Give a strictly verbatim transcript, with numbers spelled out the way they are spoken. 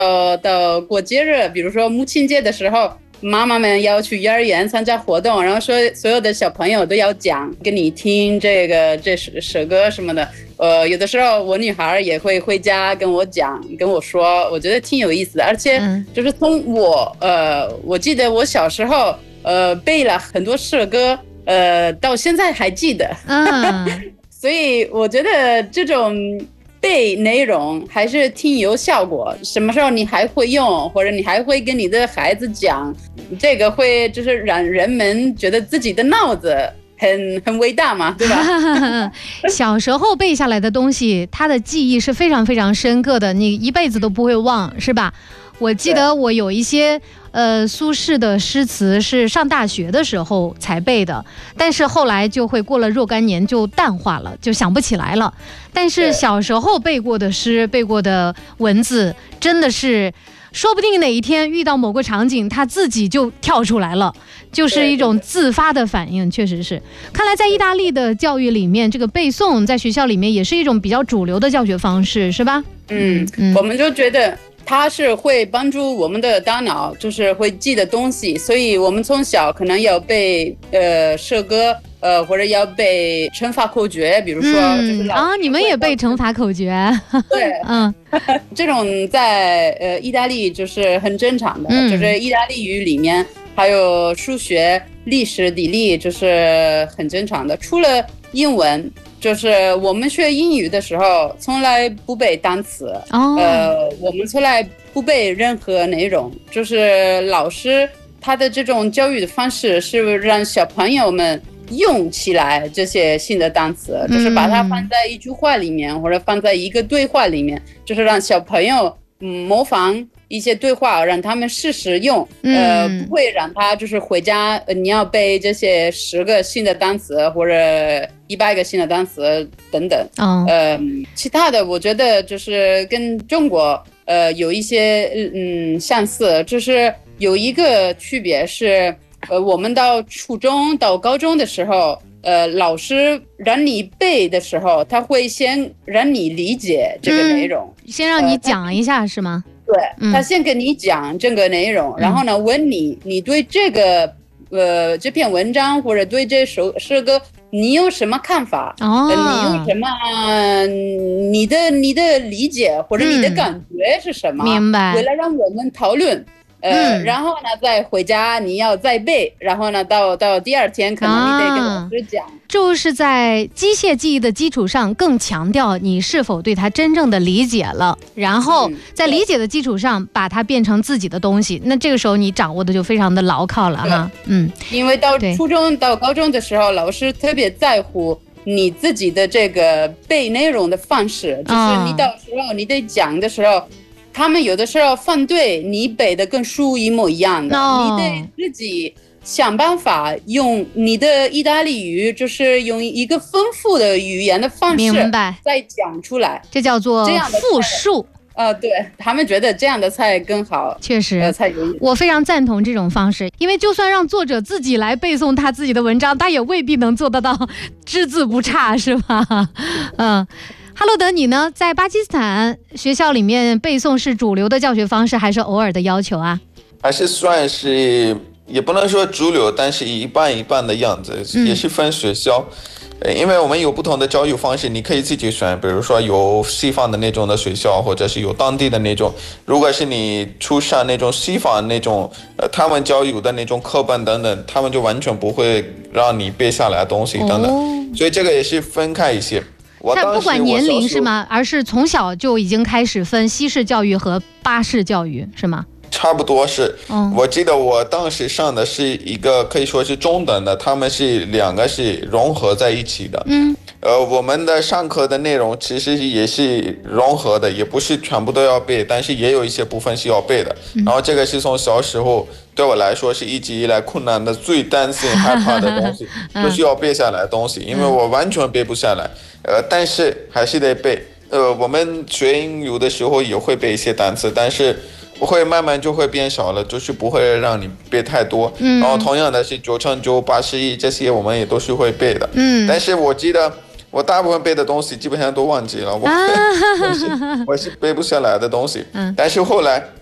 呃到过节日，比如说母亲节的时候，妈妈们要去幼儿园参加活动，然后说所有的小朋友都要讲给你听这个这首歌什么的。呃，有的时候我女孩也会回家跟我讲，跟我说，我觉得挺有意思的。而且就是从我呃，我记得我小时候呃背了很多诗歌，呃，到现在还记得。嗯，所以我觉得这种背内容还是挺有效果。什么时候你还会用，或者你还会跟你的孩子讲，这个会就是让人们觉得自己的脑子很很伟大嘛，对吧？ 小时候背下来的东西，它的记忆是非常非常深刻的，你一辈子都不会忘，是吧？我记得我有一些呃苏轼的诗词是上大学的时候才背的，但是后来就会过了若干年就淡化了，就想不起来了。但是小时候背过的诗、背过的文字，真的是说不定哪一天遇到某个场景，它自己就跳出来了，就是一种自发的反应。确实是，看来在意大利的教育里面，这个背诵在学校里面也是一种比较主流的教学方式，是吧？ 嗯，嗯我们就觉得它是会帮助我们的大脑，就是会记的东西，所以我们从小可能要背呃诗歌，呃或者要背乘法口诀，比如说、嗯、就是啊，你们也背乘法口诀？ 对，嗯，这种在呃意大利就是很正常的，嗯、就是意大利语里面还有数学、历史、地理，就是很正常的。除了英文。就是我们学英语的时候，从来不背单词，哦、呃，我们从来不背任何内容。就是老师他的这种教育的方式是让小朋友们用起来这些新的单词，嗯、就是把它放在一句话里面，或者放在一个对话里面，就是让小朋友嗯模仿一些对话，让他们试试用，呃，不会让他就是回家、呃、你要背这些十个新的单词或者一百个新的单词等等。哦、呃，其他的我觉得就是跟中国呃有一些嗯相似，就是有一个区别是，呃，我们到初中到高中的时候。呃，老师让你背的时候，他会先让你理解这个内容， 嗯、先让你讲一下、呃、是吗？ 对、嗯，他先跟你讲这个内容，然后呢，问你，你对这个呃这篇文章或者对这首诗歌，你有什么看法？哦，呃、你有什么、呃、你的你的理解或者你的感觉是什么？ 嗯、明白。 为了让我们讨论。呃、嗯，然后呢，再回家你要再背，然后呢，到到第二天可能你得跟老师讲、啊， 就是在机械记忆的基础上，更强调你是否对它真正的理解了，然后在理解的基础上把它变成自己的东西。那这个时候你掌握的就非常的牢靠了哈。嗯， 因为到初中到高中的时候，老师特别在乎你自己的这个背内容的方式，就是你到时候你得讲的时候。他们有的时候反对你背的跟书一模一样的， no. 你得自己想办法用你的意大利语，就是用一个丰富的语言的方式再讲出来， 这叫做复述。 呃，对，他们觉得这样的菜更好， 确实， 呃、才有意思。 我非常赞同这种方式，因为就算让作者自己来背诵他自己的文章，他也未必能做得到只字不差，是吧？嗯。哈罗德，你呢？在巴基斯坦学校里面背诵是主流的教学方式，还是偶尔的要求啊？ 还是算是，也不能说主流，但是一半一半的样子，嗯、也是分学校。因为我们有不同的教育方式，你可以自己选，比如说有西方的那种的学校，或者是有当地的那种。如果是你出上那种西方那种，呃，他们教育的那种课本等等，他们就完全不会让你背下来的东西等等。哦、所以这个也是分开一些。 它不管年龄是吗？而是从小就已经开始分西式教育和巴式教育是吗？ 差不多是、嗯、我记得我当时上的是一个可以说是中等的，他们是两个是融合在一起的。嗯，呃，我们的上课的内容其实也是融合的，也不是全部都要背，但是也有一些部分是要背的。嗯、然后这个是从小时候对我来说是一直以来困难的、最担心害怕的东西，嗯、就是要背下来的东西，因为我完全背不下来。呃，但是还是得背。呃，我们学英语的时候也会背一些单词，但是不会慢慢就会变少了，就是不会让你背太多。嗯。然后同样的是九乘九、八十一这些我们也都是会背的。嗯。但是我记得我大部分背的东西基本上都忘记了，我、啊、我是我是背不下来的东西。嗯，但是后来